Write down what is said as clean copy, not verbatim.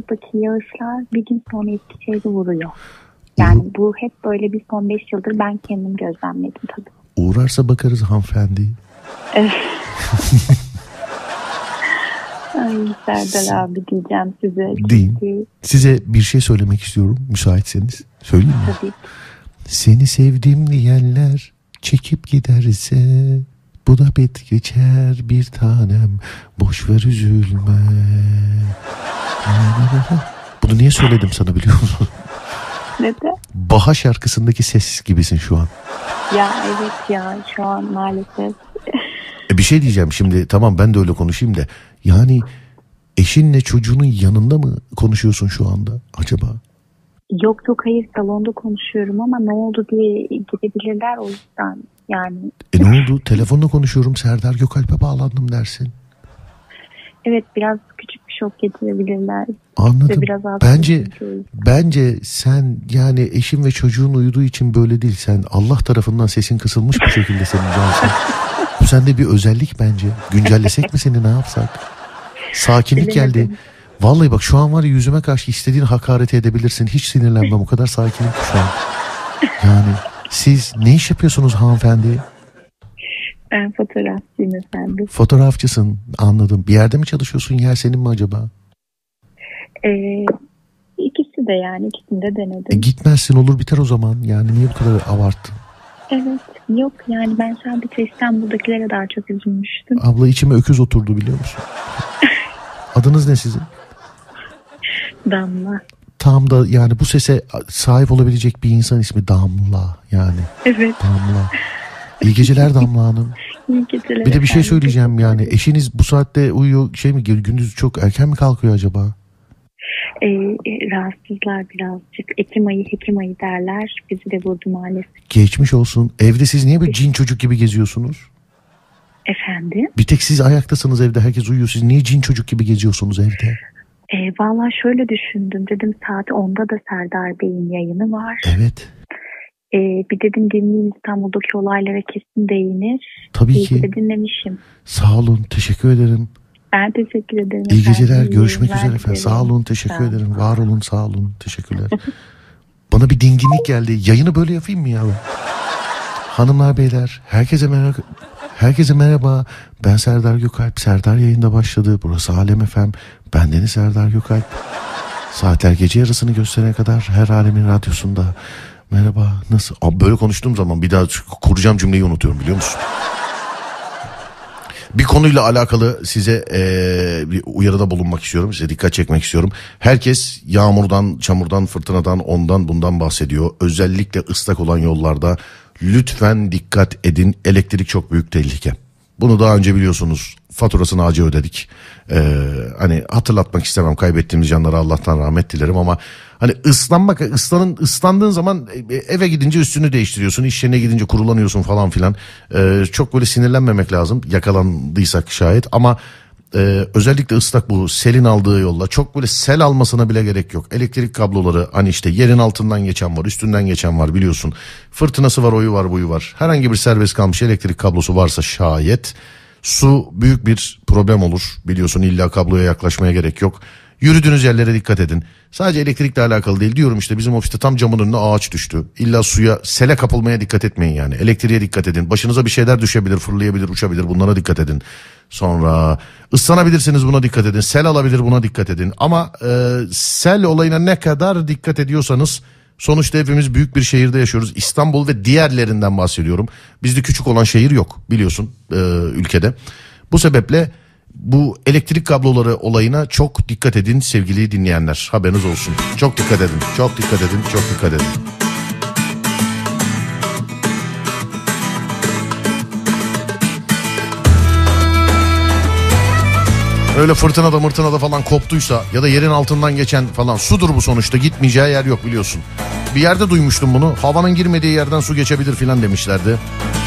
vücuttaki yağışlar bir gün sonra Eskişehir'i vuruyor. Yani bu hep böyle bir son 5 yıldır ben kendim gözlemledim tabii. Uğrarsa bakarız hanımefendi. Evet. Ay Serdar abi diyeceğim size. Deyin. Size bir şey söylemek istiyorum müsaitseniz. Söyleyeyim mi? Tabii. Seni sevdim diyenler çekip giderse bu da bit geçer bir tanem, boş ver üzülme. Bunu niye söyledim sana biliyor musun? Neden? Baha şarkısındaki ses gibisin şu an. Ya evet ya şu an maalesef. Bir şey diyeceğim şimdi, tamam ben de öyle konuşayım da yani eşinle çocuğunun yanında mı konuşuyorsun şu anda acaba? Yok hayır salonda konuşuyorum ama ne oldu diye gidebilirler o yüzden yani. Ne oldu? Telefonla konuşuyorum, Serdar Gökalp'e bağlandım dersin. Evet biraz küçük bir şok getirebilirler. Anladım. Bence sen yani eşin ve çocuğun uyuduğu için böyle değil. Sen Allah tarafından sesin kısılmış bir şekilde senin canısın. Bu sende bir özellik bence. Güncellesek mi seni, ne yapsak? Sakinlik geldi. Vallahi bak şu an var ya, yüzüme karşı istediğin hakareti edebilirsin. Hiç sinirlenmem, o kadar sakinim ki şu an. Yani siz ne iş yapıyorsunuz hanımefendi? Ben fotoğrafçıyım efendim. Fotoğrafçısın, anladım. Bir yerde mi çalışıyorsun, yer senin mi acaba? İkisi de yani, ikisini de denedim. Gitmezsin, olur biter o zaman. Yani niye bu kadar abarttın? Evet, yok yani ben sadece İstanbul'dakilere daha çok üzülmüştüm. Abla içime öküz oturdu biliyor musun? Adınız ne sizin? Damla. Tam da yani bu sese sahip olabilecek bir insan ismi Damla yani. Evet. Damla. İyi geceler Damla Hanım. İyi geceler. Bir de bir şey söyleyeceğim yani, eşiniz bu saatte uyuyor gündüz çok erken mi kalkıyor acaba? Rahatsızlar birazcık. Ekim ayı derler. Bizi de vurdu maalesef. Geçmiş olsun. Evde siz niye böyle cin çocuk gibi geziyorsunuz? Efendim? Bir tek siz ayaktasınız evde, herkes uyuyor. Siz niye cin çocuk gibi geziyorsunuz evde? Vallahi şöyle düşündüm. Dedim saat 10'da da Serdar Bey'in yayını var. Evet. Bir dedim dinleyeyim, İstanbul'daki olaylara kesin değinir. Tabii ki. De dinlemişim. Sağ olun, teşekkür ederim. Ben teşekkür ederim. İyi geceler, görüşmek üzere efendim. Sağ olun, teşekkür ederim. Var olun, sağ olun, teşekkürler. Bana bir dinginlik geldi. Yayını böyle yapayım mı ya? Hanımlar beyler, herkese merhaba. Ben Serdar Gökalp. Serdar yayında başladı. Burası Alem FM. Bendeniz Serdar Gökalp. Saatler gece yarısını gösterene kadar her alemin radyosunda. Merhaba, nasıl? Abi böyle konuştuğum zaman bir daha kuracağım cümleyi unutuyorum biliyor musun? Bir konuyla alakalı size bir uyarıda bulunmak istiyorum. Size dikkat çekmek istiyorum. Herkes yağmurdan, çamurdan, fırtınadan, ondan bundan bahsediyor. Özellikle ıslak olan yollarda lütfen dikkat edin. Elektrik çok büyük tehlike. Bunu daha önce biliyorsunuz. Faturasını acı ödedik. Hani hatırlatmak istemem, kaybettiğimiz canlara Allah'tan rahmet dilerim ama hani ıslandığın zaman eve gidince üstünü değiştiriyorsun, iş yerine gidince kurulanıyorsun falan filan. Çok böyle sinirlenmemek lazım yakalandıysak şayet ama özellikle ıslak bu selin aldığı yolla çok böyle sel almasına bile gerek yok. Elektrik kabloları hani işte yerin altından geçen var, üstünden geçen var biliyorsun. Fırtınası var, oyu var, buyu var. Herhangi bir serbest kalmış elektrik kablosu varsa şayet su büyük bir problem olur. Biliyorsun, illa kabloya yaklaşmaya gerek yok. Yürüdüğünüz yerlere dikkat edin. Sadece elektrikle alakalı değil diyorum, işte bizim ofiste tam camın önüne ağaç düştü. İlla suya, sele kapılmaya dikkat etmeyin yani. Elektriğe dikkat edin. Başınıza bir şeyler düşebilir, fırlayabilir, uçabilir, bunlara dikkat edin. Sonra ıslanabilirsiniz, buna dikkat edin. Sel alabilir, buna dikkat edin. Ama sel olayına ne kadar dikkat ediyorsanız, sonuçta hepimiz büyük bir şehirde yaşıyoruz. İstanbul ve diğerlerinden bahsediyorum. Bizde küçük olan şehir yok biliyorsun ülkede. Bu sebeple bu elektrik kabloları olayına çok dikkat edin sevgili dinleyenler. Haberiniz olsun. Çok dikkat edin. Çok dikkat edin. Çok dikkat edin. Öyle fırtınada falan koptuysa ya da yerin altından geçen falan sudur bu sonuçta, gitmeyeceği yer yok biliyorsun. Bir yerde duymuştum bunu. Havanın girmediği yerden su geçebilir filan demişlerdi.